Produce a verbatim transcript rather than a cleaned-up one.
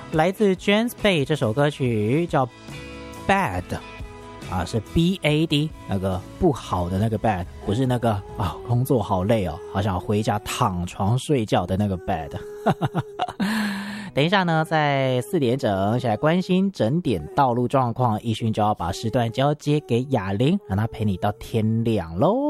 来自 James Bay 这首歌曲叫 Bad 啊，是 B A D 那个不好的那个 bad， 不是那个啊工作好累哦，好想回家躺床睡觉的那个 bad。等一下呢，在四点整一起来关心整点道路状况，一勋就要把时段交接给雅玲，让她陪你到天亮喽。